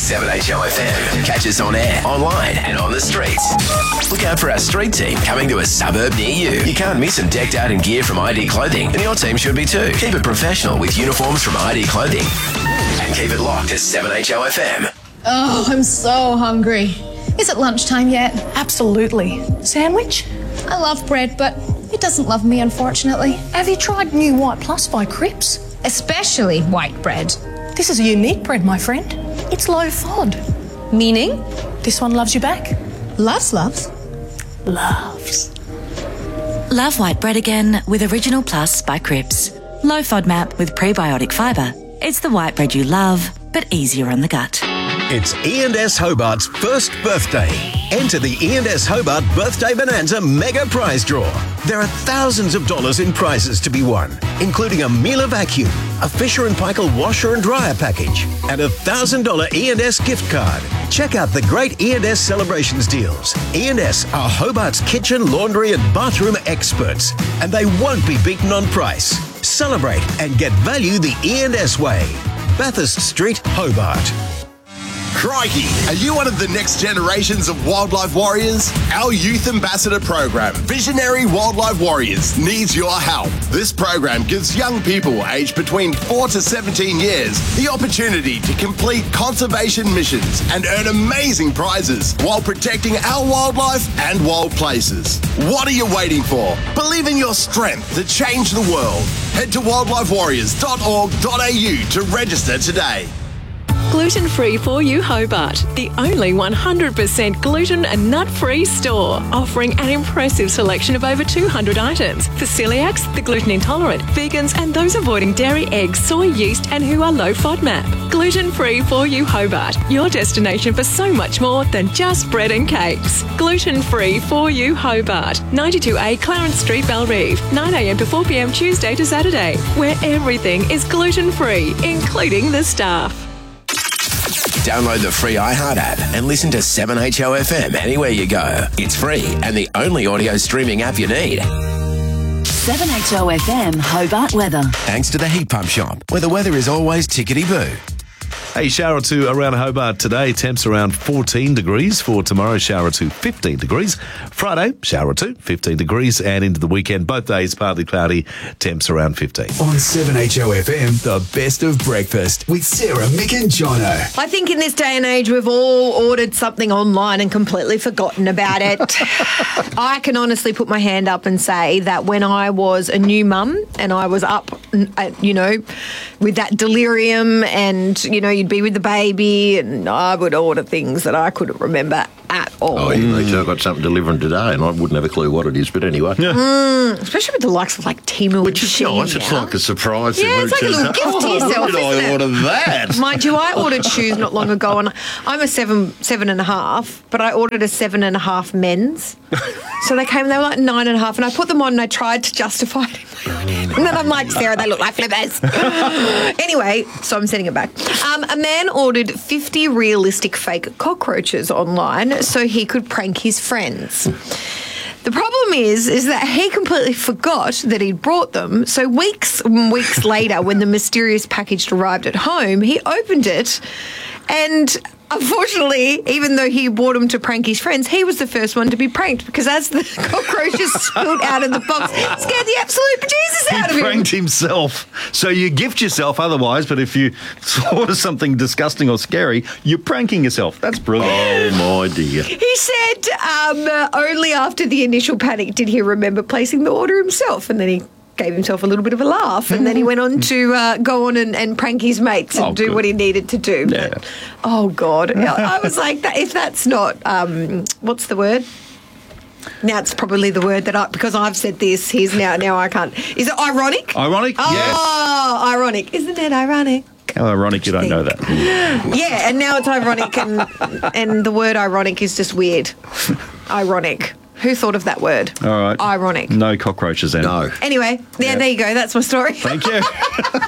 7HOFM. Catch us on air, online and on the streets. Look out for our street team coming to a suburb near you. You can't miss them decked out in gear from ID Clothing, and your team should be too. Keep it professional with uniforms from ID Clothing. And keep it locked to 7HOFM. Oh, I'm so hungry. Is it lunchtime yet? Absolutely. Sandwich? I love bread, but it doesn't love me, unfortunately. Have you tried New White Plus by Cripps? Especially white bread. This is a unique bread, my friend. It's low FOD. Meaning? This one loves you back. Loves. Loves. Love white bread again with Original Plus by Cripps. Low FODMAP with prebiotic fibre. It's the white bread you love, but easier on the gut. It's E&S Hobart's first birthday. Enter the E&S Hobart Birthday Bonanza Mega Prize Draw. There are thousands of dollars in prizes to be won, including a Miele vacuum, a Fisher & Paykel washer and dryer package, and a $1,000 E&S gift card. Check out the great E&S celebrations deals. E&S are Hobart's kitchen, laundry and bathroom experts, and they won't be beaten on price. Celebrate and get value the E&S way. Bathurst Street, Hobart. Crikey, are you one of the next generations of wildlife warriors? Our youth ambassador program, Visionary Wildlife Warriors, needs your help. This program gives young people aged between 4 to 17 years the opportunity to complete conservation missions and earn amazing prizes while protecting our wildlife and wild places. What are you waiting for? Believe in your strength to change the world. Head to wildlifewarriors.org.au to register today. Gluten-free for you Hobart, the only 100% gluten and nut-free store, offering an impressive selection of over 200 items for celiacs, the gluten intolerant, vegans and those avoiding dairy, eggs, soy, yeast and who are low FODMAP. Gluten-free for you Hobart, your destination for so much more than just bread and cakes. Gluten-free for you Hobart, 92A Clarence Street, Bellerive, 9am to 4pm Tuesday to Saturday, where everything is gluten-free, including the staff. Download the free iHeart app and listen to 7HOFM anywhere you go. It's free and the only audio streaming app you need. 7HOFM Hobart weather. Thanks to the Heat Pump Shop, where the weather is always tickety-boo. A shower or two around Hobart today. Temps around 14 degrees. For tomorrow, shower or two, 15 degrees. Friday, shower or two, 15 degrees. And into the weekend, both days partly cloudy. Temps around 15. On 7HOFM, the best of breakfast with Sarah, Mick and Jono. I think in this day and age, we've all ordered something online and completely forgotten about it. I can honestly put my hand up and say that when I was a new mum and I was up, with that delirium and, you'd be with the baby and I would order things that I couldn't remember at all. Oh, I've got something delivering today and I wouldn't have a clue what it is, but anyway. Especially with the likes of like Temu. Which is nice. It's like a surprise. Yeah, it's like a little gift to yourself, Did I order that? Mind you, I ordered shoes not long ago and I'm a 7.5, but I ordered a 7.5 men's. So they came, they were like 9.5 and I put them on and I tried to justify it. And then I'm like, Sarah, they look like flippers. Anyway, so I'm sending it back. A man ordered 50 realistic fake cockroaches online so he could prank his friends. The problem is that he completely forgot that he'd brought them. So weeks later, when the mysterious package arrived at home, he opened it and unfortunately, even though he bought them to prank his friends, he was the first one to be pranked because as the cockroaches spilled out of the box, it scared the absolute bejesus out of him. He pranked himself. So you gift yourself otherwise, but if you order something disgusting or scary, you're pranking yourself. That's brilliant. Oh, my dear. He said only after the initial panic did he remember placing the order himself, and then he gave himself a little bit of a laugh, and then he went on to go on and prank his mates and do what he needed to do. Yeah. But, oh, God. I was like, if that's not, what's the word? Now it's probably the word that because I've said this, now I can't. Is it ironic? Ironic? Oh, yes. Ironic. Isn't it ironic? How ironic you don't know that. Yeah, and now it's ironic, and the word ironic is just weird. Ironic. Who thought of that word? All right. Ironic. No cockroaches then. No. Anyway, there you go. That's my story. Thank you.